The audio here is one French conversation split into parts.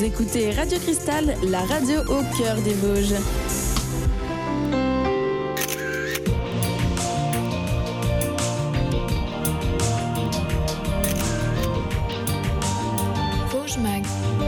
Vous écoutez Radio Cristal, la radio au cœur des Vosges. Vosges Mag.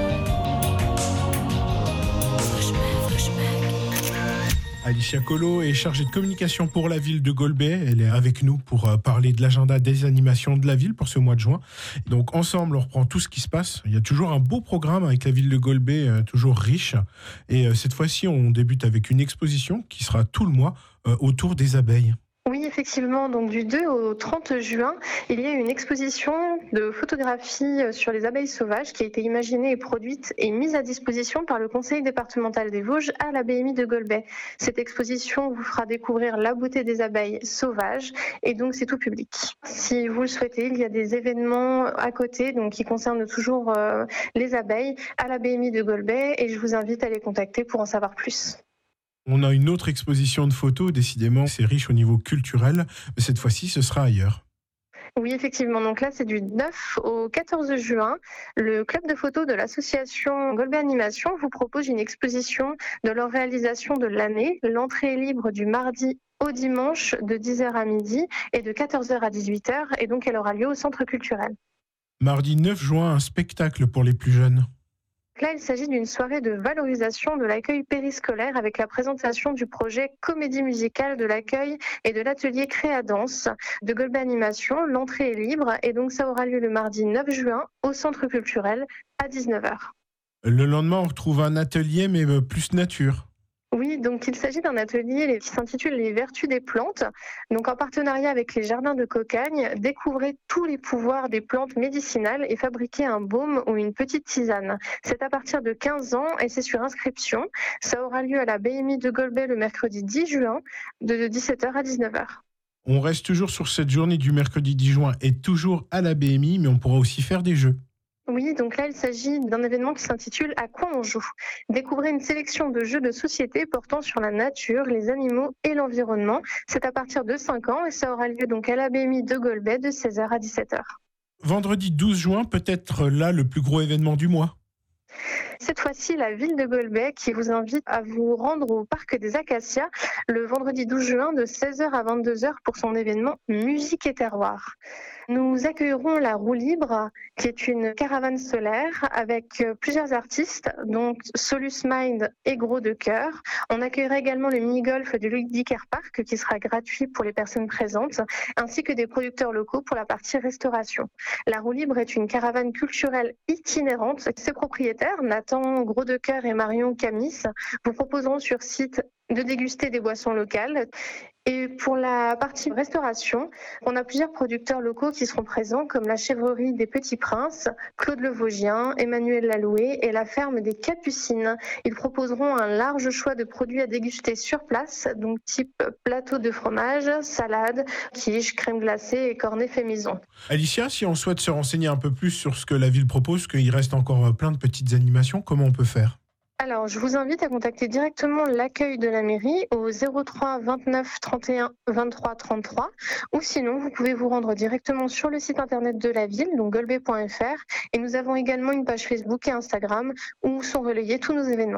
Alicia Colo est chargée de communication pour la ville de Golbey. Elle est avec nous pour parler de l'agenda des animations de la ville pour ce mois de juin. Donc ensemble, on reprend tout ce qui se passe. Il y a toujours un beau programme avec la ville de Golbey, toujours riche. Et cette fois-ci, on débute avec une exposition qui sera tout le mois autour des abeilles. Oui, effectivement. Donc du 2 au 30 juin, il y a une exposition de photographie sur les abeilles sauvages qui a été imaginée et produite et mise à disposition par le Conseil départemental des Vosges à la BMI de Golbey. Cette exposition vous fera découvrir la beauté des abeilles sauvages et donc c'est tout public. Si vous le souhaitez, il y a des événements à côté donc qui concernent toujours les abeilles à la BMI de Golbey et je vous invite à les contacter pour en savoir plus. On a une autre exposition de photos, décidément, c'est riche au niveau culturel, mais cette fois-ci, ce sera ailleurs. Oui, effectivement. Donc là, c'est du 9 au 14 juin. Le club de photos de l'association Golbey Animation vous propose une exposition de leur réalisation de l'année. L'entrée est libre du mardi au dimanche de 10h à midi et de 14h à 18h. Et donc, elle aura lieu au centre culturel. Mardi 9 juin, un spectacle pour les plus jeunes. Là, il s'agit d'une soirée de valorisation de l'accueil périscolaire avec la présentation du projet Comédie musicale de l'accueil et de l'atelier Créadance de Golbey Animation. L'entrée est libre et donc ça aura lieu le mardi 9 juin au centre culturel à 19h. Le lendemain, on retrouve un atelier mais plus nature. Oui, donc il s'agit d'un atelier qui s'intitule Les Vertus des plantes. Donc en partenariat avec les Jardins de Cocagne, découvrez tous les pouvoirs des plantes médicinales et fabriquez un baume ou une petite tisane. C'est à partir de 15 ans et c'est sur inscription. Ça aura lieu à la BMI de Golbey le mercredi 10 juin de 17h à 19h. On reste toujours sur cette journée du mercredi 10 juin et toujours à la BMI, mais on pourra aussi faire des jeux. Oui, donc là, il s'agit d'un événement qui s'intitule « À quoi on joue ?» Découvrez une sélection de jeux de société portant sur la nature, les animaux et l'environnement. C'est à partir de 5 ans et ça aura lieu donc à la BMI de Golbey de 16h à 17h. Vendredi 12 juin, peut-être là le plus gros événement du mois. Cette fois-ci, la ville de Golbey qui vous invite à vous rendre au parc des Acacias le vendredi 12 juin de 16h à 22h pour son événement Musique et Terroir. Nous accueillerons la Roue Libre, qui est une caravane solaire avec plusieurs artistes, donc Solus Mind et Gros de Cœur. On accueillera également le mini-golf du Ludicaire Park, qui sera gratuit pour les personnes présentes, ainsi que des producteurs locaux pour la partie restauration. La Roue Libre est une caravane culturelle itinérante. Ses propriétaires, Nathan Gros de Cœur et Marion Camis, vous proposeront sur site de déguster des boissons locales. Et pour la partie restauration, on a plusieurs producteurs locaux qui seront présents, comme la chèvrerie des Petits Princes, Claude Le Vosgien, Emmanuel Laloué et la ferme des Capucines. Ils proposeront un large choix de produits à déguster sur place, donc type plateau de fromage, salade, quiche, crème glacée et cornet fait maison. Alicia, si on souhaite se renseigner un peu plus sur ce que la ville propose, qu'il reste encore plein de petites animations, comment on peut faire ? Alors, je vous invite à contacter directement l'accueil de la mairie au 03 29 31 23 33 ou sinon, vous pouvez vous rendre directement sur le site internet de la ville, donc golbey.fr, et nous avons également une page Facebook et Instagram où sont relayés tous nos événements.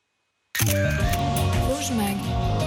Vosges Mag.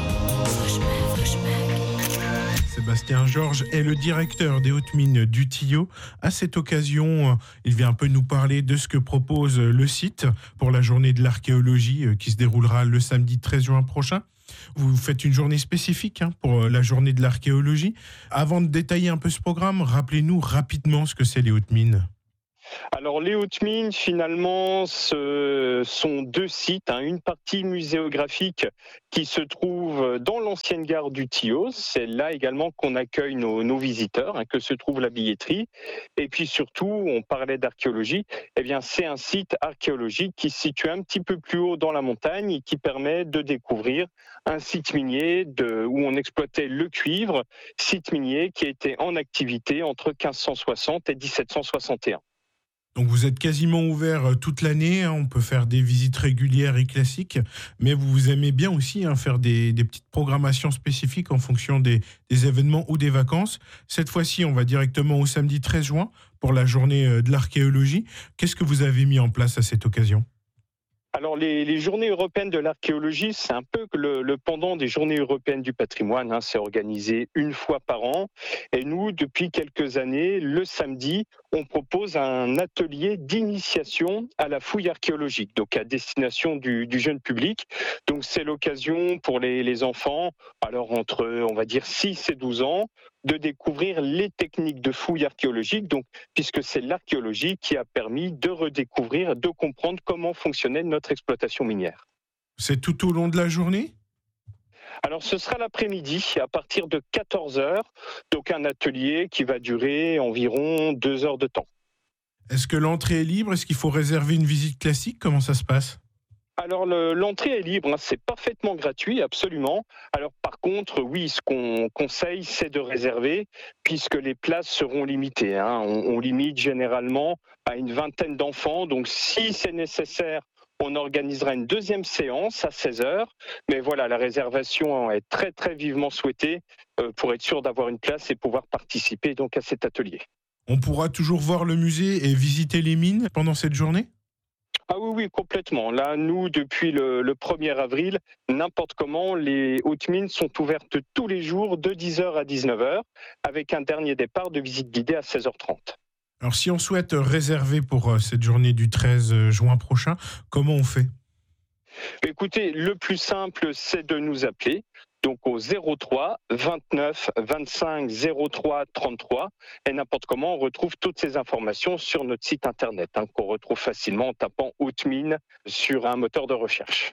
Sébastien Georges est le directeur des hautes mines du Tillot. À cette occasion, il vient un peu nous parler de ce que propose le site pour la journée de l'archéologie qui se déroulera le samedi 13 juin prochain. Vous faites une journée spécifique pour la journée de l'archéologie. Avant de détailler un peu ce programme, rappelez-nous rapidement ce que c'est les hautes mines. Alors les hautes mines, finalement, ce sont deux sites, une partie muséographique qui se trouve dans l'ancienne gare du Tillot. C'est là également qu'on accueille nos visiteurs, que se trouve la billetterie. Et puis surtout, on parlait d'archéologie, c'est un site archéologique qui se situe un petit peu plus haut dans la montagne et qui permet de découvrir un site minier où on exploitait le cuivre, site minier qui était en activité entre 1560 et 1761. Donc vous êtes quasiment ouvert toute l'année, on peut faire des visites régulières et classiques, mais vous aimez bien aussi faire des petites programmations spécifiques en fonction des événements ou des vacances. Cette fois-ci, on va directement au samedi 13 juin pour la journée de l'archéologie. Qu'est-ce que vous avez mis en place à cette occasion ? Alors les journées européennes de l'archéologie, c'est un peu le pendant des journées européennes du patrimoine, hein. C'est organisé une fois par an. Et nous, depuis quelques années, le samedi, on propose un atelier d'initiation à la fouille archéologique, donc à destination du jeune public. Donc c'est l'occasion pour les enfants, alors entre, on va dire, 6 et 12 ans, de découvrir les techniques de fouille archéologique, donc, puisque c'est l'archéologie qui a permis de redécouvrir, de comprendre comment fonctionnait notre exploitation minière. C'est tout au long de la journée ? Alors ce sera l'après-midi à partir de 14h, donc un atelier qui va durer environ 2 heures de temps. Est-ce que l'entrée est libre ? Est-ce qu'il faut réserver une visite classique ? Comment ça se passe ? Alors l'entrée est libre, hein, c'est parfaitement gratuit, absolument. Alors par contre, oui, ce qu'on conseille, c'est de réserver, puisque les places seront limitées, hein. On limite généralement à une vingtaine d'enfants, donc si c'est nécessaire, on organisera une deuxième séance à 16h. Mais voilà, la réservation est très très vivement souhaitée pour être sûr d'avoir une place et pouvoir participer donc à cet atelier. On pourra toujours voir le musée et visiter les mines pendant cette journée ? Ah oui, complètement. Là, nous, depuis le 1er avril, n'importe comment, les hautes mines sont ouvertes tous les jours de 10h à 19h, avec un dernier départ de visite guidée à 16h30. Alors si on souhaite réserver pour cette journée du 13 juin prochain, comment on fait ? Écoutez, le plus simple, c'est de nous appeler. Donc au 03 29 25 03 33. Et n'importe comment, on retrouve toutes ces informations sur notre site internet, hein, qu'on retrouve facilement en tapant haute mine sur un moteur de recherche.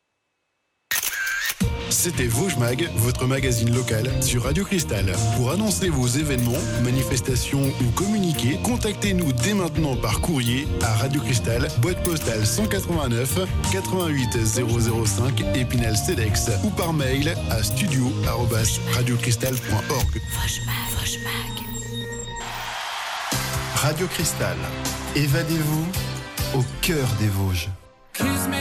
C'était Vosges Mag, votre magazine local sur Radio Cristal. Pour annoncer vos événements, manifestations ou communiquer, contactez-nous dès maintenant par courrier à Radio Cristal, boîte postale 189 88 005 Épinal-Cedex ou par mail à studio@radiocristal.org. Radio Cristal, évadez-vous au cœur des Vosges.